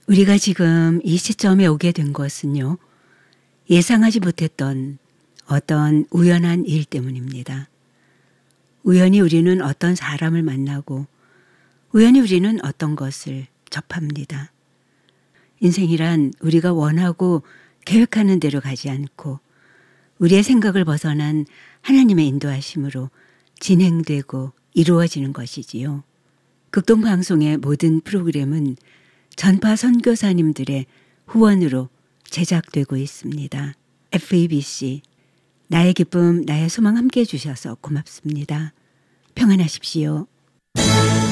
우리가 지금 이 시점에 오게 된 것은요, 예상하지 못했던 어떤 우연한 일 때문입니다. 우연히 우리는 어떤 사람을 만나고 우연히 우리는 어떤 것을 접합니다. 인생이란 우리가 원하고 계획하는 대로 가지 않고 우리의 생각을 벗어난 하나님의 인도하심으로 진행되고 이루어지는 것이지요. 극동방송의 모든 프로그램은 전파 선교사님들의 후원으로 제작되고 있습니다. FEBC, 나의 기쁨, 나의 소망 함께 해주셔서 고맙습니다. 평안하십시오.